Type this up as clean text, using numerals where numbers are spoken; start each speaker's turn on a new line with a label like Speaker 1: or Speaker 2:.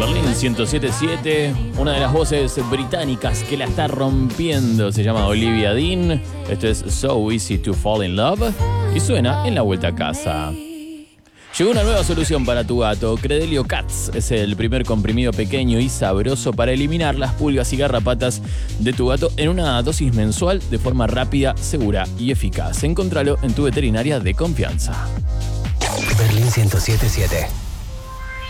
Speaker 1: Berlín 107.7, una de las voces británicas que la está rompiendo se llama Olivia Dean. Esto es So Easy to Fall in Love y suena en la vuelta a casa. Llegó una nueva solución para tu gato. Credelio Cats es el primer comprimido pequeño y sabroso para eliminar las pulgas y garrapatas de tu gato en una dosis mensual de forma rápida, segura y eficaz. Encontralo en tu veterinaria de confianza.
Speaker 2: Berlín 107.7.